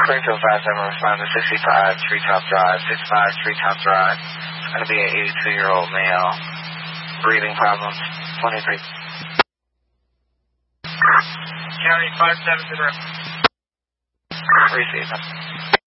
Springfield 57, respond to 65 Treetop Drive. 65 Treetop Drive. It's going to be an 82-year-old male. Breathing problems. 23. County 570. Receive.